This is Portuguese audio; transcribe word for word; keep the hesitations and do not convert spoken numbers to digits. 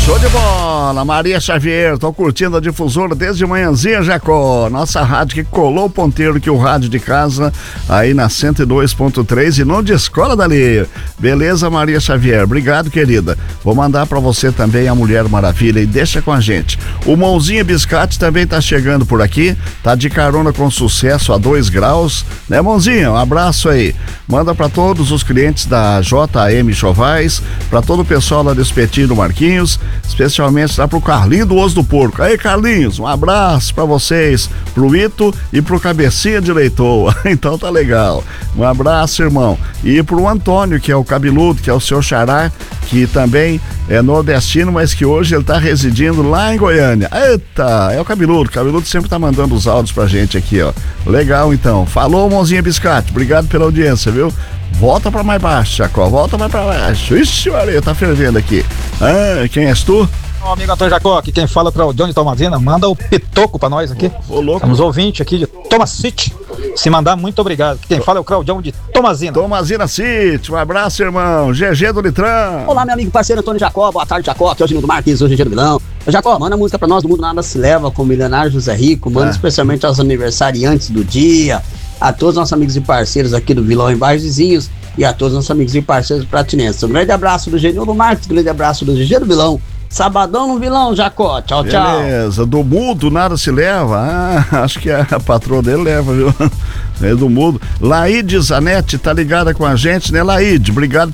Show de bola, Maria Xavier, tô curtindo a difusora desde manhãzinha, Jacó. Nossa rádio que colou o ponteiro que o rádio de casa, aí na cento e dois ponto três e não descola dali. Beleza, Maria Xavier, obrigado, querida. Vou mandar pra você também a Mulher Maravilha e deixa com a gente. O Mãozinha Biscate também tá chegando por aqui, tá de carona com sucesso a dois graus, né, Mãozinha? Um abraço aí. Manda pra todos os clientes da J M Chovais, pra todo o pessoal lá do Espetinho do Marquinhos, especialmente lá pro Carlinho do Osso do Porco. Aí, Carlinhos, um abraço pra vocês, pro Ito e pro Cabecinha de Leitoa. Então tá legal. Um abraço, irmão. E pro Antônio, que é o cabeludo, que é o seu xará, que também é nordestino, mas que hoje ele tá residindo lá em Goiânia. Eita, é o cabeludo. O cabeludo sempre tá mandando os áudios pra gente aqui, ó. Legal, então. Falou, Mãozinha Biscate. Obrigado pela audiência, viu? Volta pra mais baixo, Jacó, volta mais pra baixo. Ixi, Maria, tá fervendo aqui. Ah, quem és tu? Meu amigo Antônio Jacó, aqui quem fala para o Johnny Tomazina, manda o pitoco pra nós aqui. Ô, ô louco. Estamos ouvintes aqui de Thomas City. Se mandar, muito obrigado. Quem fala é o Claudião de Tomazina. Tomazina City, um abraço, irmão. G G do Litrão. Olá, meu amigo parceiro Antônio Jacó, boa tarde, Jacó. Aqui é o Gino do Marquinhos, hoje é dia do Milão. Jacó, manda música pra nós do Mundo Nada Se Leva, com o milionário José Rico. Manda é. especialmente aos aniversariantes do dia, a todos os nossos amigos e parceiros aqui do Vilão em Bairros Vizinhos e a todos os nossos amigos e parceiros pratinenses. Um grande abraço do Genil do Marcos, um grande abraço do G G do Vilão. Sabadão no Vilão, Jacó. Tchau, tchau. Beleza, do mundo nada se leva. Ah, acho que a, a patroa dele leva, viu? É do mundo. Laide Zanetti tá ligada com a gente, né, Laide? Obrigado